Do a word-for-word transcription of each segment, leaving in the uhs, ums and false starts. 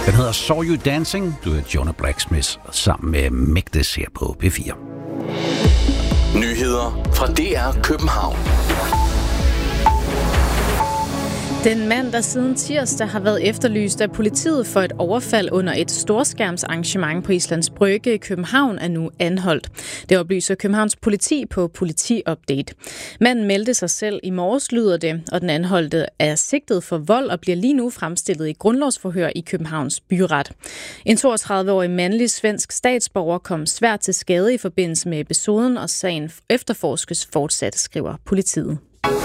Den hedder Saw You Dancing. Du er Jonah Blacksmith sammen med Mægtes her på P fire. Nyheder fra D R København. Den mand, der siden tirsdag har været efterlyst af politiet for et overfald under et storskærmsarrangement på Islands Brygge i København, er nu anholdt. Det oplyser Københavns politi på Politiupdate. Manden meldte sig selv i morges, lyder det, og den anholdte er sigtet for vold og bliver lige nu fremstillet i grundlovsforhør i Københavns byret. En toogtredive-årig mandlig svensk statsborger kom svært til skade i forbindelse med episoden, og sagen efterforskes fortsat, skriver politiet.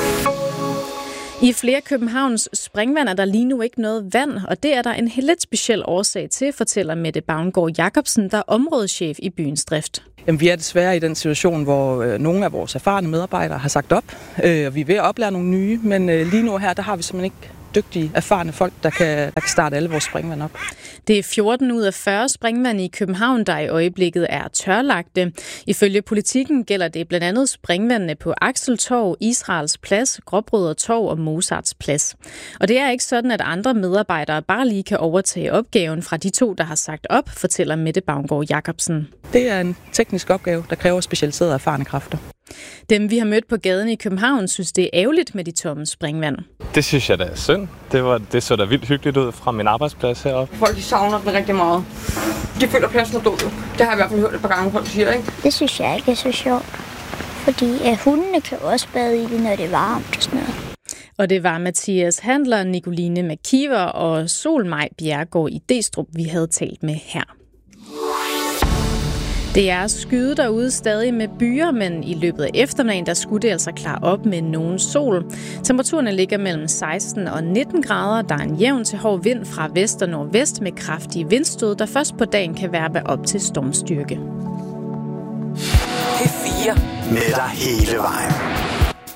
I flere Københavns springvand er der lige nu ikke noget vand, og det er der en lidt speciel årsag til, fortæller Mette Bavngård Jacobsen, der er områdeschef i byens drift. Jamen, vi er desværre i den situation, hvor øh, nogle af vores erfarne medarbejdere har sagt op, øh, og vi er ved at oplære nogle nye, men øh, lige nu her, der har vi simpelthen ikke dygtige, erfarne folk, der kan, der kan starte alle vores springvand op. Det er fjorten ud af fyrre springvand i København, der i øjeblikket er tørlagte. Ifølge Politikken gælder det blandt andet springvandene på Axeltorv, Israels Plads, Gråbrødre Torv og Mozarts Plads. Og det er ikke sådan, at andre medarbejdere bare lige kan overtage opgaven fra de to, der har sagt op, fortæller Mette Bavngård Jacobsen. Det er en teknisk opgave, der kræver specialiserede erfarne kræfter. Dem, vi har mødt på gaden i København, synes, det er ærgerligt med de tomme springvand. Det synes jeg da er synd. Det, var, det så da vildt hyggeligt ud fra min arbejdsplads heroppe. Folk de savner den rigtig meget. De føler pladsen er død. Det har jeg i hvert fald hørt et par gange, folk siger, ikke? Det synes jeg ikke er så sjovt. Fordi at hundene kan også bade i det, når det er varmt og sådan noget. Og det var Mathias Handler, Nicoline McKeever og Solmaj Bjerregaard i Destrup, vi havde talt med her. Det er skyde derude stadig med byer, men i løbet af eftermiddagen, der skulle det altså klare op med nogen sol. Temperaturerne ligger mellem seksten og nitten grader. Der er en jævn til hård vind fra vest og nordvest med kraftige vindstød, der først på dagen kan være op til stormstyrke. P fire med dig hele vejen.